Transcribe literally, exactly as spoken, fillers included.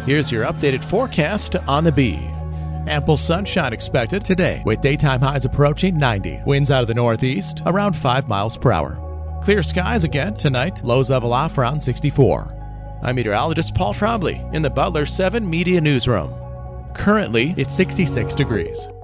Here's your updated forecast on the Bee. Ample sunshine expected today, with daytime highs approaching ninety. Winds out of the northeast, around five miles per hour. Clear skies again tonight, lows level off around sixty-four. I'm meteorologist Paul Trombley in the Butler seven Media Newsroom. Currently, it's sixty-six degrees.